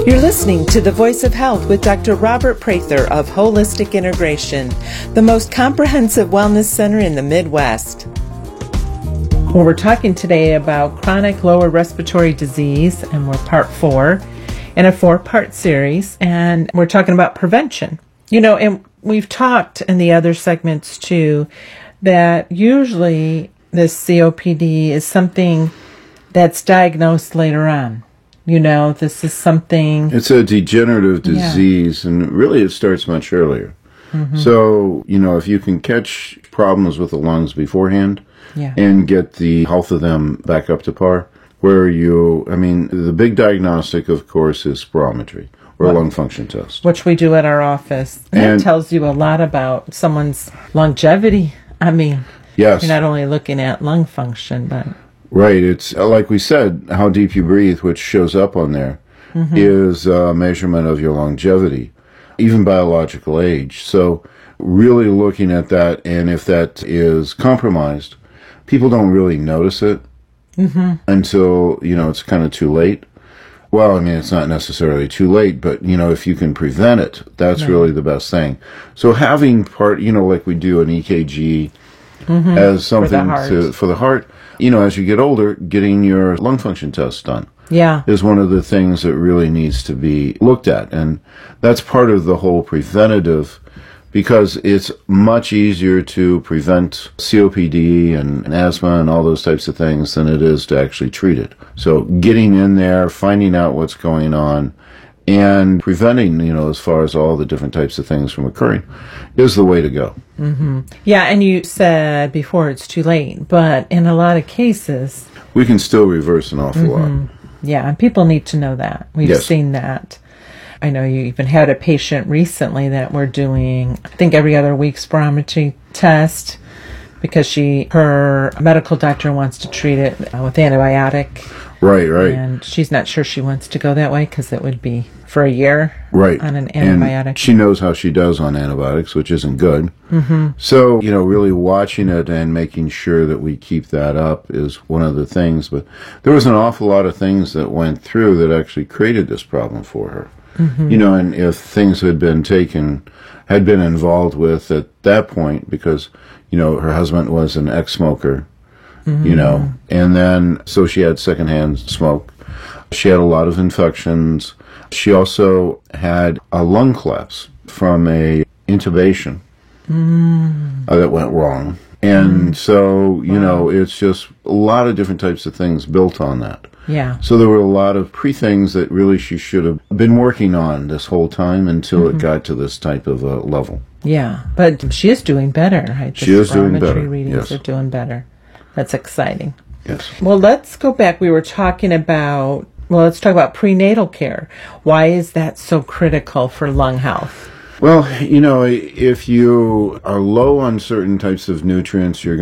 You're listening to The Voice of Health with Dr. Robert Prather of Holistic Integration, the most comprehensive wellness center in the Midwest. Well, we're talking today about chronic lower respiratory disease, and we're part 4 in a 4-part series, and we're talking about prevention. You know, and we've talked in the other segments too that usually this COPD is something that's diagnosed later on. You know, this is something... It's a degenerative disease, and really it starts much earlier. Mm-hmm. So, you know, if you can catch problems with the lungs beforehand and get the health of them back up to par, the big diagnostic, of course, is spirometry, or a lung function test. Which we do at our office. And that tells you a lot about someone's longevity. I mean, yes. You're not only looking at lung function, but... Right. It's like we said, how deep you breathe, which shows up on there, is a measurement of your longevity, even biological age. So really looking at that, and if that is compromised, people don't really notice it until, you know, it's kind of too late. Well, I mean, it's not necessarily too late, but, you know, if you can prevent it, that's really the best thing. So having like we do an EKG as something for the heart, you know, as you get older, getting your lung function test done is one of the things that really needs to be looked at. And that's part of the whole preventative, because it's much easier to prevent COPD and asthma and all those types of things than it is to actually treat it. So getting in there, finding out what's going on, and preventing, you know, as far as all the different types of things from occurring is the way to go. Mm-hmm. Yeah, and you said before it's too late, but in a lot of cases... we can still reverse an awful lot. Yeah, and people need to know that. We've seen that. I know you even had a patient recently that we're doing, I think, every other week spirometry test because her medical doctor wants to treat it with antibiotic. Right. And she's not sure she wants to go that way because it would be for a year on an antibiotic. And she knows how she does on antibiotics, which isn't good. So, you know, really watching it and making sure that we keep that up is one of the things. But there was an awful lot of things that went through that actually created this problem for her. You know, and if things had been involved with at that point, because, you know, her husband was an ex-smoker, you know, and then so she had secondhand smoke. She had a lot of infections. She also had a lung collapse from a intubation that went wrong. And so, you know, it's just a lot of different types of things built on that. Yeah. So there were a lot of pre-things that really she should have been working on this whole time until it got to this type of a level. Yeah, but she is doing better. Right? She is doing better. Readings are doing better. That's exciting. Yes. Well, let's go back. We were talking about, let's talk about prenatal care. Why is that so critical for lung health? Well, you know, if you are low on certain types of nutrients, you're